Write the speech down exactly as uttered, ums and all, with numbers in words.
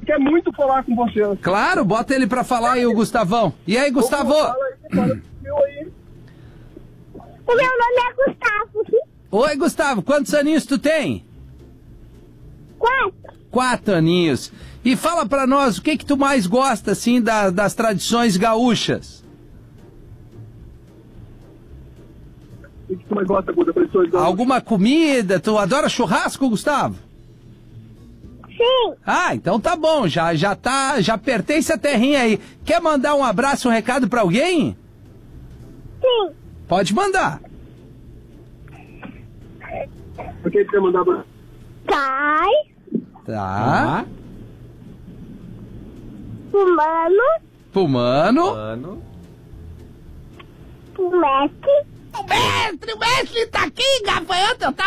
quer muito falar com você. Claro, bota ele pra falar aí, o Gustavão. E aí, Gustavo? Fala aí, fala meu aí. O meu nome é Gustavo. Oi, Gustavo, quantos aninhos tu tem? Quatro. Quatro aninhos. E fala pra nós, o que que tu mais gosta, assim, da, das tradições gaúchas? O que tu mais gosta, Guda? Tradições gaúchas? Alguma comida? Tu adora churrasco, Gustavo? Sim. Ah, então tá bom, já, já tá, já pertence a terrinha aí. Quer mandar um abraço, um recado pra alguém? Sim. Pode mandar. Por que tu quer mandar pra... Pai. Tá. Humano. Pro mano. Mano. O mestre. O mestre, o mestre tá aqui, gafanhoto, tá